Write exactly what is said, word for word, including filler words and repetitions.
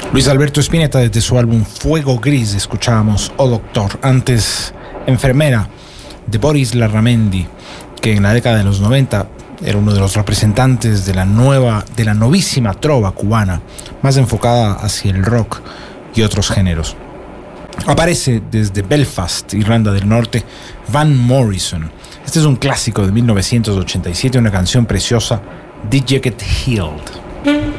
Luis Alberto Spinetta, desde su álbum Fuego Gris, escuchábamos Oh Doctor. Antes, Enfermera, de Boris Larramendi, que en la década de los noventa era uno de los representantes de la nueva, de la novísima trova cubana, más enfocada hacia el rock y otros géneros. Aparece desde Belfast, Irlanda del Norte, Van Morrison. Este es un clásico de mil novecientos ochenta y siete, una canción preciosa, Did You Get Healed?